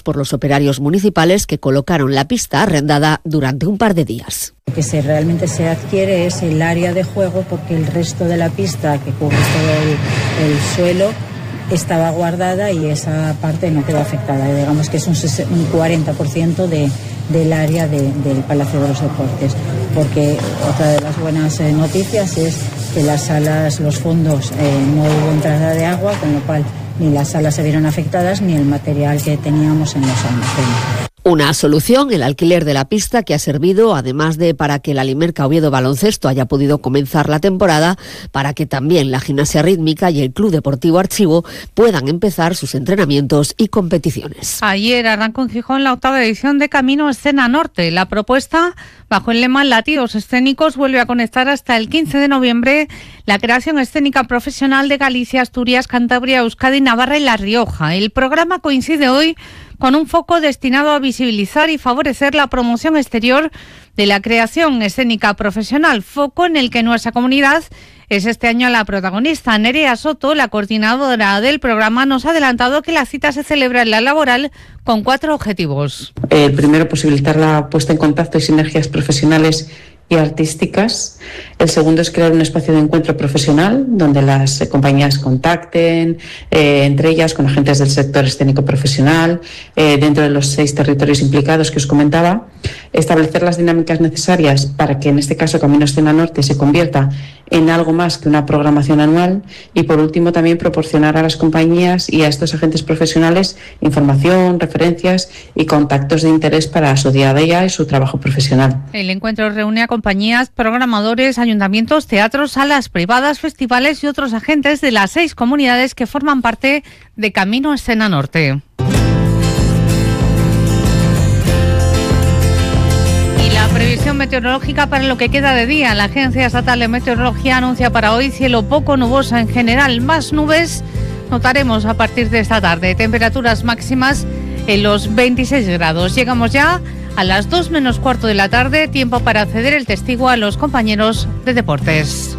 por los operarios municipales que colocaron la pista arrendada durante un par de días. Lo que realmente se adquiere es el área de juego, porque el resto de la pista, que cubre todo el suelo, estaba guardada y esa parte no quedó afectada. Digamos que es un 40% del área del Palacio de los Deportes, porque otra de las buenas noticias es que las salas, los fondos, no hubo entrada de agua, con lo cual ni las salas se vieron afectadas ni el material que teníamos en los almacenes. Una solución, el alquiler de la pista, que ha servido, además de para que la Limerca Oviedo Baloncesto haya podido comenzar la temporada, para que también la Gimnasia Rítmica y el Club Deportivo Archivo puedan empezar sus entrenamientos y competiciones. Ayer arrancó en Gijón la 8ª edición de Camino Escena Norte. La propuesta, bajo el lema Latidos Escénicos, vuelve a conectar hasta el 15 de noviembre la creación escénica profesional de Galicia, Asturias, Cantabria, Euskadi, Navarra y La Rioja. El programa coincide hoy con un foco destinado a visibilizar y favorecer la promoción exterior de la creación escénica profesional, foco en el que nuestra comunidad es este año la protagonista. Nerea Soto, la coordinadora del programa, nos ha adelantado que la cita se celebra en la laboral con 4 objetivos. El primero, posibilitar la puesta en contacto y sinergias profesionales y artísticas. El segundo es crear un espacio de encuentro profesional donde las compañías contacten entre ellas con agentes del sector escénico profesional dentro de los 6 territorios implicados que os comentaba. Establecer las dinámicas necesarias para que en este caso Camino Escena Norte se convierta en algo más que una programación anual, y por último también proporcionar a las compañías y a estos agentes profesionales información, referencias y contactos de interés para su día a día y su trabajo profesional. El encuentro reúne a compañías, programadores, ayuntamientos, teatros, salas privadas, festivales y otros agentes de las 6 comunidades que forman parte de Camino Escena Norte. Previsión meteorológica para lo que queda de día. La Agencia Estatal de Meteorología anuncia para hoy cielo poco nuboso en general. Más nubes notaremos a partir de esta tarde. Temperaturas máximas en los 26 grados. Llegamos ya a las 2 menos cuarto de la tarde. Tiempo para ceder el testigo a los compañeros de deportes.